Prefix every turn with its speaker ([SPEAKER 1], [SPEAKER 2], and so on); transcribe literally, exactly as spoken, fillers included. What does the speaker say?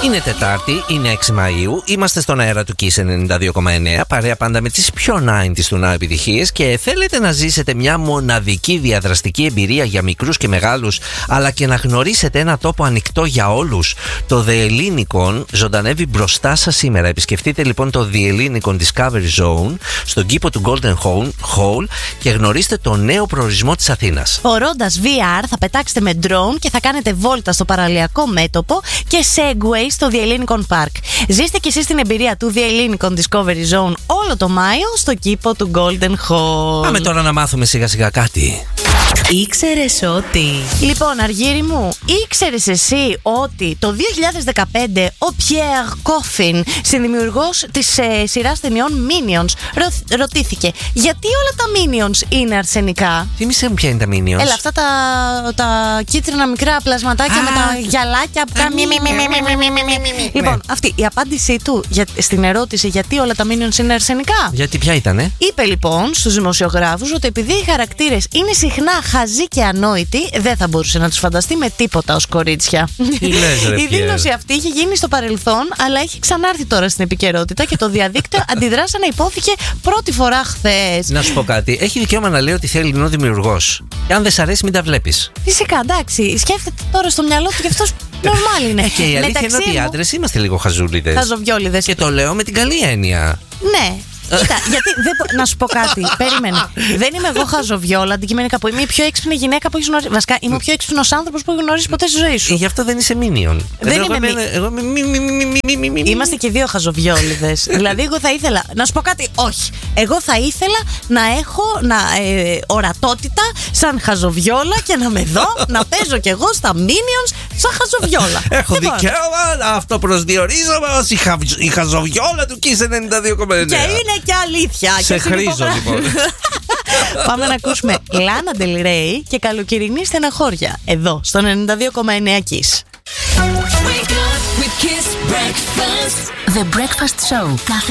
[SPEAKER 1] Είναι Τετάρτη, είναι έξι Μαΐου. Είμαστε στον αέρα του Kiss ενενήντα δύο κόμμα εννέα. Παρέα πάντα με τις πιο ενενήντα του Now επιτυχίες. Και θέλετε να ζήσετε μια μοναδική διαδραστική εμπειρία για μικρούς και μεγάλους, αλλά και να γνωρίσετε ένα τόπο ανοιχτό για όλους? Το The Ellinikon ζωντανεύει μπροστά σας σήμερα. Επισκεφτείτε λοιπόν το The Ellinikon Discovery Zone στον κήπο του Golden Hall και γνωρίστε το νέο προορισμό της Αθήνας.
[SPEAKER 2] Φορώντας βι αρ θα πετάξετε με drone και θα κάνετε βόλτα στο παραλιακό μέτωπο και Segway στο The Ellinikon Park. Ζήστε κι εσείς την εμπειρία του The Ellinikon Discovery Zone όλο το Μάιο στο κήπο του Golden Hall.
[SPEAKER 1] Πάμε τώρα να μάθουμε σιγά σιγά κάτι.
[SPEAKER 2] Ήξερες ότι... Λοιπόν, Αργύρι μου, ήξερες εσύ ότι το δύο χιλιάδες δεκαπέντε ο Pierre Coffin, συνδημιουργός της ε, σειράς ταινιών Minions, ρω, ρωτήθηκε γιατί όλα τα Minions είναι αρσενικά?
[SPEAKER 1] Θύμισε μου ποια είναι τα Minions.
[SPEAKER 2] Έλα, αυτά τα, τα κίτρινα μικρά πλασματάκια με τα γυαλάκια που κάνουν. Λοιπόν, αυτή η απάντησή του για, στην ερώτηση γιατί όλα τα Minions είναι αρσενικά.
[SPEAKER 1] Γιατί ποια ήτανε?
[SPEAKER 2] Είπε λοιπόν στους δημοσιογράφους ότι επειδή οι χαρακτήρες είναι συχνά χαζοί και ανόητοι, δεν θα μπορούσε να τους φανταστεί με τίποτα ως κορίτσια.
[SPEAKER 1] Λες, ρε,
[SPEAKER 2] η δήλωση αυτή είχε γίνει στο παρελθόν, αλλά έχει ξανάρθει τώρα στην επικαιρότητα και το διαδίκτυο αντιδρά σαν να υπόθηκε πρώτη φορά χθες.
[SPEAKER 1] Να σου πω κάτι. Έχει δικαίωμα να λέει ότι θέλει είναι ο δημιουργός. Και αν δεν σ' αρέσει, μην τα βλέπεις.
[SPEAKER 2] Φυσικά, εντάξει. Σκέφτεται τώρα στο μυαλό του και αυτός νορμάλ είναι.
[SPEAKER 1] Ε, και η αλήθεια είναι ότι οι άντρες είμαστε λίγο χαζούλιδες.
[SPEAKER 2] Χαζοβιόλιδες.
[SPEAKER 1] Και το λέω με την καλή έννοια.
[SPEAKER 2] Ναι. Κοίτα, γιατί δεν, να σου πω κάτι. Περίμενε. Δεν είμαι εγώ χαζοβιόλα αντικειμενικά που είμαι η πιο έξυπνη γυναίκα που έχει γνωρίσει. Βασικά, είμαι ο πιο έξυπνος άνθρωπος που έχει γνωρίσει ποτέ στη ζωή σου.
[SPEAKER 1] Γι' αυτό δεν είσαι Minion.
[SPEAKER 2] Δεν είμαι. Είμαστε και δύο χαζοβιόλιδες. Δηλαδή, εγώ θα ήθελα. Να σου πω κάτι, όχι. Εγώ θα ήθελα να έχω να, ε, ορατότητα σαν χαζοβιόλα και να με δω να παίζω κι εγώ στα Minions σαν χαζοβιόλα.
[SPEAKER 1] Έχω δικαίωμα να αυτοπροσδιορίζομαι ως η χαζοβιόλα του Kiss ενενήντα δύο κόμμα εννέα.
[SPEAKER 2] Και είναι και αλήθεια.
[SPEAKER 1] Σε χρήζω λοιπόν.
[SPEAKER 2] Πάμε να ακούσουμε Lana Del Rey και καλοκαιρινή στεναχώρια εδώ στον ενενήντα δύο κόμμα εννέα Kiss.
[SPEAKER 3] The Breakfast Show.